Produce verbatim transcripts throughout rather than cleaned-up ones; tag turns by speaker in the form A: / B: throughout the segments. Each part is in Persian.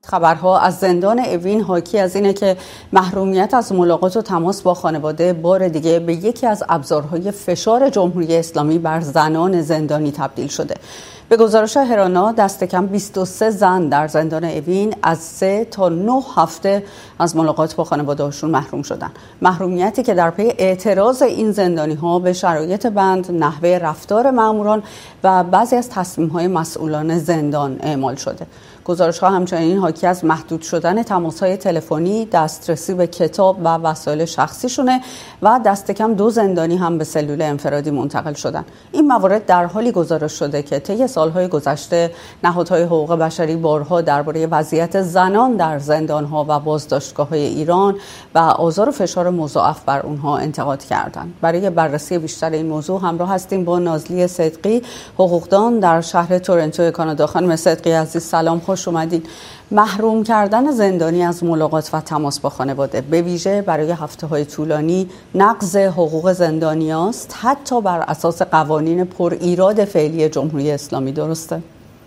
A: خبرها از زندان اوین حاکی از اینه که محرومیت از ملاقات و تماس با خانواده بار دیگه به یکی از ابزارهای فشار جمهوری اسلامی بر زنان زندانی تبدیل شده. به گزارش هرانا دست کم بیست و سه زن در زندان اوین از سه تا نه هفته از ملاقات با خانواده‌هاشون محروم شدن. محرومیتی که در پی اعتراض این زندانی‌ها به شرایط بند، نحوه رفتار ماموران و بعضی از تصمیم‌های مسئولان زندان اعمال شده. گزارش‌ها همچنین حاکی از محدود شدن تماس‌های تلفنی، دسترسی به کتاب و وسایل شخصیشونه و دست کم دو زندانی هم به سلول انفرادی منتقل شدن. این موارد در حالی گزارش شده که طی سالهای گذشته نهادهای حقوق بشری بارها درباره وضعیت زنان در زندان‌ها و بازداشتگاه‌های ایران و آزار و فشار مضاعف بر اونها انتقاد کردند. برای بررسی بیشتر این موضوع همراه هستیم با نازلی صدقی، حقوقدان در شهر تورنتو کانادا. خانم صدقی عزیز سلام، خوش اومدین. محروم کردن زندانی از ملاقات و تماس با خانواده به ویژه برای هفته‌های طولانی نقض حقوق زندانیاست، حتی بر اساس قوانین پر ایراد فعلی جمهوری اسلامی، درسته؟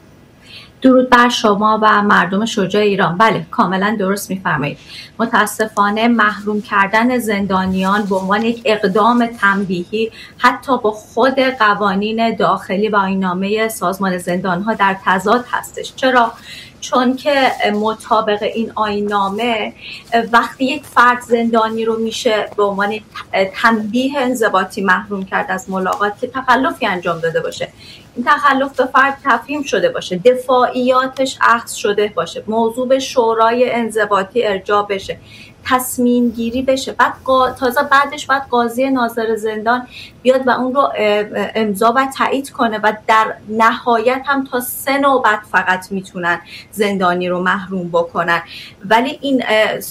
B: درود بر شما و مردم شجاع ایران. بله، کاملا درست می‌فرمایید. متاسفانه محروم کردن زندانیان به عنوان یک اقدام تنبیهی حتی با خود قوانین داخلی و آیین‌نامه سازمان زندان‌ها در تضاد هستش. چرا؟ چون که مطابق این آیین‌نامه وقتی یک فرد زندانی رو میشه به عنوان تنبیه انضباطی محروم کرد از ملاقات که تخلفی انجام داده باشه، این تخلف به فرد تفهیم شده باشه، دفاعیاتش اخذ شده باشه، موضوع به شورای انضباطی ارجاع بشه، تصمیم گیری بشه، بعد قا... تازه بعدش بعد قاضی ناظر زندان بیاد و اون رو امضا و تایید کنه و در نهایت هم تا سه نوبت فقط میتونن زندانی رو محروم بکنن. ولی این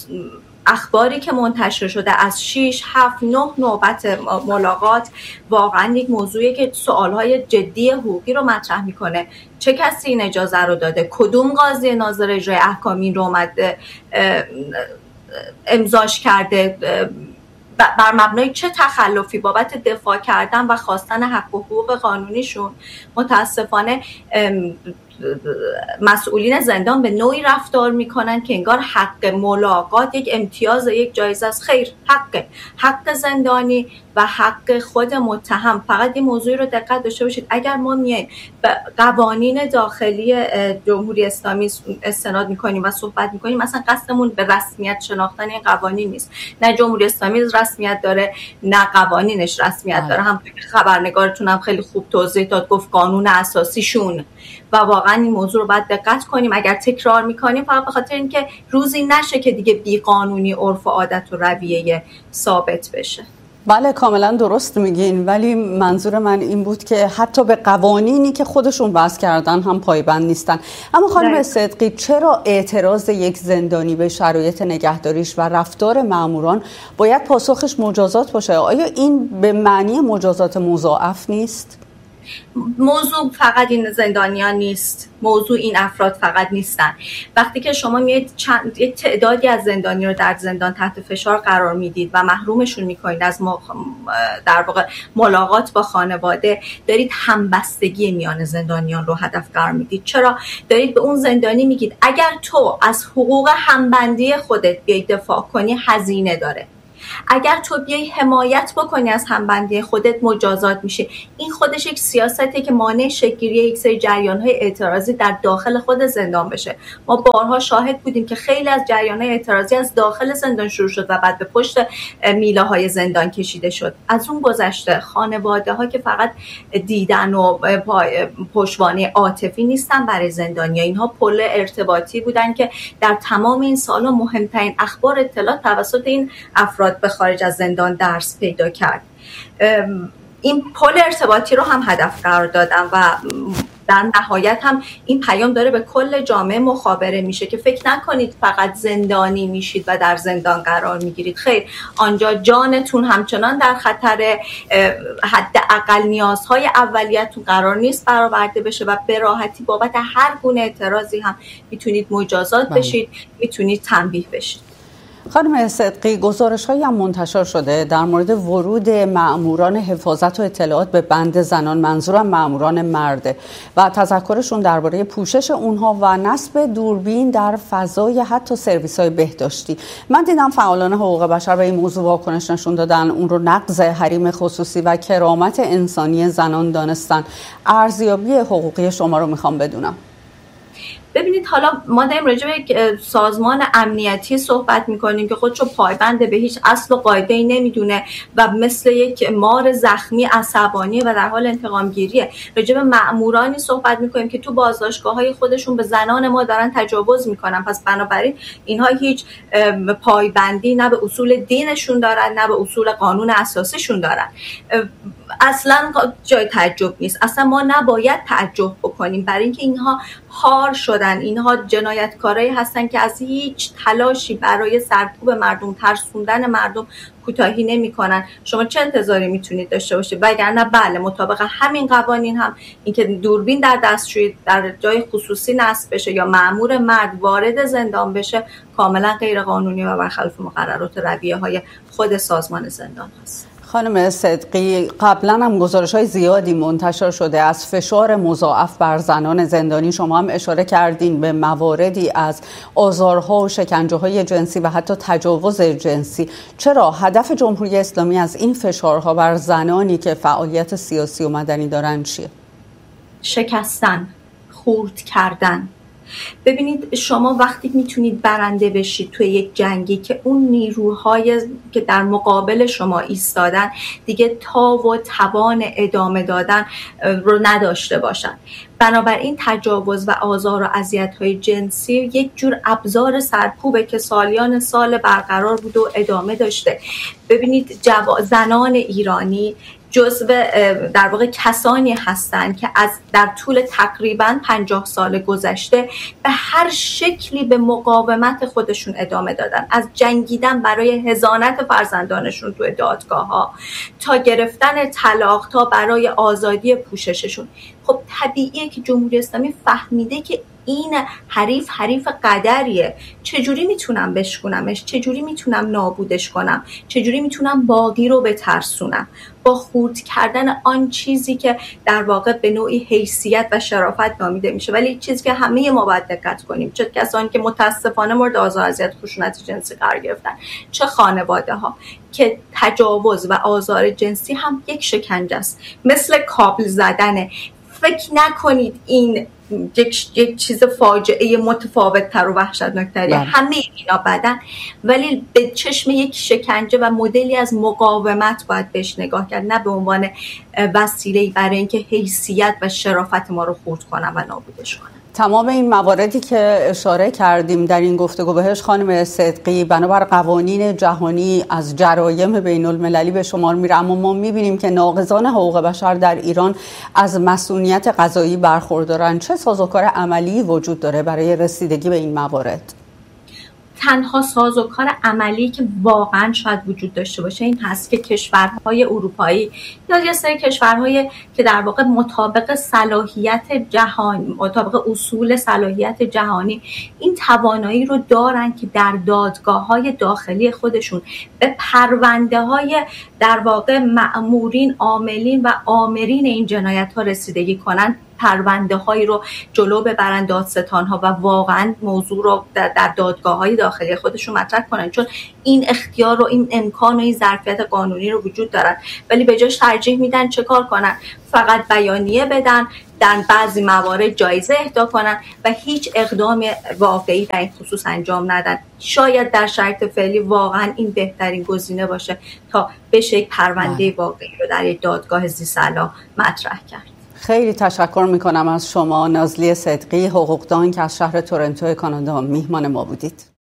B: اخباری که منتشر شده از شش، هفت، نه نوبت ملاقات واقعا یک موضوعی که سوالهای جدی حقوقی رو مطرح میکنه. چه کسی این اجازه رو داده؟ کدوم قاضی ناظر اجرای احکام این رو اومده امضاش کرده؟ بر مبنای چه تخلفی بابت دفاع کردن و خواستن حق و حقوق قانونیشون متاسفانه مسئولین زندان به نوعی رفتار میکنن که انگار حق ملاقات یک امتیاز، یک جایزه است. خیر، حق حق زندانی و حق خود متهم. فقط این موضوعی رو دقت داشته باشید، اگر ما میایم به قوانین داخلی جمهوری اسلامی استناد میکنیم و صحبت میکنیم، مثلا قصدمون به رسمیت شناختن این قوانین نیست. نه جمهوری اسلامی رسمیت داره، نه قوانینش رسمیت داره. هم خبرنگارتون هم خیلی خوب توضیح داد، گفت قانون اساسیشون. و واقعا این موضوع رو باید دقت کنیم. اگر تکرار میکنیم فقط به خاطر اینکه روزی نشه که دیگه بیقانونی عرف و عادت و رویه ثابت بشه.
A: بله، کاملا درست میگین، ولی منظور من این بود که حتی به قوانینی که خودشون وضع کردن هم پایبند نیستن. اما خانم صدقی، چرا اعتراض یک زندانی به شرایط نگهداریش و رفتار ماموران باید پاسخش مجازات باشه؟ آیا این به معنی مجازات مضاعف نیست؟
B: موضوع فقط این زندانیان نیست، موضوع این افراد فقط نیستن. وقتی که شما میید چند یک تعدادی از زندانی رو در زندان تحت فشار قرار میدید و محرومشون میکنید از مخ... در واقع ملاقات با خانواده، دارید همبستگی میان زندانیان رو هدف قرار میدید. چرا؟ دارید به اون زندانی میگید اگر تو از حقوق همبندی خودت بیای دفاع کنی هزینه داره، اگر تو بیای حمایت بکنی از همبندی خودت مجازات میشه. این خودش یک سیاسته که مانع شکل‌گیری یک سری جریان‌های اعتراضی در داخل خود زندان بشه. ما بارها شاهد بودیم که خیلی از جریان‌های اعتراضی از داخل زندان شروع شد و بعد به پشت میله‌های زندان کشیده شد. از اون گذشته خانواده‌ها که فقط دیدن و پشتوانه عاطفی نیستن برای زندانی‌ها، اینها پل ارتباطی بودن که در تمام این سال‌ها مهمترین اخبار اطلاعات توسط این افراد به خارج از زندان درس پیدا کرد. این پل ارتباطی رو هم هدف قرار دادن و در نهایت هم این پیام داره به کل جامعه مخابره میشه که فکر نکنید فقط زندانی میشید و در زندان قرار میگیرید. خیر، آنجا جانتون همچنان در خطر، حداقل نیازهای اولیتون قرار نیست برآورده بشه و به راحتی بابت هر گونه اعتراضی هم میتونید مجازات بشید، میتونید تنبیه بشید.
A: خانم صدقی، گزارش‌هایی هم منتشر شده در مورد ورود مأموران حفاظت و اطلاعات به بند زنان، منظورم مأموران مرده، و تذکرشون درباره پوشش اونها و نصب دوربین در فضای حتی سرویس‌های بهداشتی. من دیدم فعالان حقوق بشر به این موضوع واکنش نشون دادن، اون رو نقض حریم خصوصی و کرامت انسانی زنان دانستن. ارزیابی حقوقی شما رو میخوام بدونم.
B: ببینید، حالا ما داریم راجع به سازمان امنیتی صحبت میکنیم که خودشو پایبند به هیچ اصل و قاعده‌ای نمیدونه و مثل یک مار زخمی عصبانی و در حال انتقام گیریه. راجع به مأمورانی صحبت میکنیم که تو بازداشتگاه‌های خودشون به زنان ما دارن تجاوز میکنن. پس بنابراین اینها هیچ پایبندی نه به اصول دینشون دارن نه به اصول قانون اساسیشون دارن. اصلا جای تعجب نیست. اصلا ما نباید تعجب بکنیم برای اینکه اینها خار شدن. اینها جنایتکارایی هستن که از هیچ تلاشی برای سرکوب مردم، ترسوندن مردم کوتاهی نمی‌کنن. شما چه انتظاری میتونید داشته باشید؟ وگرنه بله، مطابق همین قوانین هم اینکه دوربین در دستشویی در جای خصوصی نصب بشه یا مأمور مرد وارد زندان بشه کاملا غیر قانونی و برخلاف مقررات رویه‌های خود سازمان زندان هست.
A: خانم صدقی، قبلا هم گزارش‌های زیادی منتشر شده از فشار مضاعف بر زنان زندانی. شما هم اشاره کردین به مواردی از آزارها و شکنجه‌های جنسی و حتی تجاوز جنسی. چرا هدف جمهوری اسلامی از این فشارها بر زنانی که فعالیت سیاسی و مدنی دارن چیه؟
B: شکستن، خورد کردن. ببینید، شما وقتی میتونید برنده بشید توی یک جنگی که اون نیروهای که در مقابل شما ایستادن دیگه تا و توان ادامه دادن رو نداشته باشن، بنابراین تجاوز و آزار و اذیت‌های جنسی یک جور ابزار سرکوبه که سالیان سال برقرار بود و ادامه داشته. ببینید، جوا... زنان ایرانی جزو در واقع کسانی هستند که از در طول تقریباً پنجاه سال گذشته به هر شکلی به مقاومت خودشون ادامه دادن، از جنگیدن برای حضانت فرزندانشون توی دادگاه‌ها تا گرفتن طلاق تا برای آزادی پوشششون. خب طبیعیه که جمهوری اسلامی فهمیده که این حریف حریف قدریه. چجوری میتونم بشکنمش؟ چجوری میتونم نابودش کنم؟ چجوری میتونم باقی رو بترسونم؟ با خورد کردن آن چیزی که در واقع به نوعی حیثیت و شرافت نامیده میشه، ولی چیزی که همه ما باید دقت کنیم، چه کسانی که متاسفانه مورد آزار و اذیت خشونت جنسی قرار گرفتن، چه خانواده ها، که تجاوز و آزار جنسی هم یک شکنجه است، مثل کابل زدنه. فکر نکنید این یک, یک چیز فاجعه متفاوت تر و وحشتناکتری. همه اینا بدن، ولی به چشم یک شکنجه و مدلی از مقاومت باید بهش نگاه کرد، نه به عنوان وسیله‌ای برای اینکه حیثیت و شرافت ما رو خورد کنن و نابودش کنن.
A: تمام این مواردی که اشاره کردیم در این گفتگو بهش خانم صدقی بنابر قوانین جهانی از جرایم بین المللی به شمار میره، اما ما میبینیم که ناقضان حقوق بشر در ایران از مسئولیت قضایی برخوردارن. چه سازوکار عملی وجود داره برای رسیدگی به این موارد؟
B: تنها سازوکار عملی که واقعا شاید وجود داشته باشه این هست که کشورهای اروپایی یا یه سری کشورهای که در واقع مطابق صلاحیت جهانی، مطابق اصول صلاحیت جهانی این توانایی رو دارن که در دادگاه‌های داخلی خودشون به پرونده‌های در واقع مأمورین، عاملین و آمرین این جنایت‌ها رسیدگی کنن، پرونده هایی رو جلو ببرن دادستان ها و واقعا موضوع رو در دادگاه های داخلی خودشون مطرح کنن، چون این اختیار و این امکان و این ظرفیت قانونی رو وجود دارن، ولی به جاش ترجیح میدن چه کار کنن؟ فقط بیانیه بدن، در بعضی موارد جایزه اهدا کنن و هیچ اقدام واقعی در این خصوص انجام ندن. شاید در شرایط فعلی واقعا این بهترین گزینه باشه تا بشه یک پرونده واقعی رو در یک دادگاه ذی‌صلاح مطرح کرد.
A: خیلی تشکر میکنم از شما نازلی صدقی، حقوقدان که از شهر تورنتو کانادا میهمان ما بودید.